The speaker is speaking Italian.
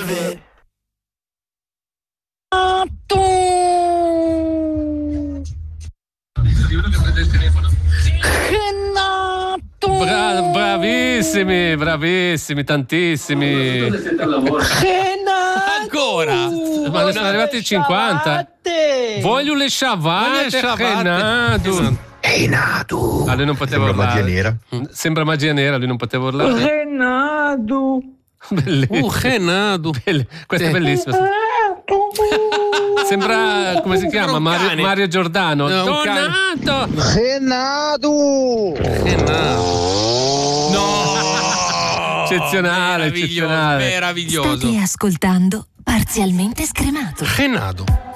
nave. Bravissimi, tantissimi. Ancora? Ma sono arrivati 50. Voglio le sciavate. Renato. Lui non poteva urlare. Magia nera. Sembra magia nera, lui non poteva urlare. Renato. Renato. Questa è bellissima. Sembra, come si chiama? Mario Giordano. Renato. No! Eccezionale. Meraviglioso. State ascoltando Parzialmente Scremato. Renato.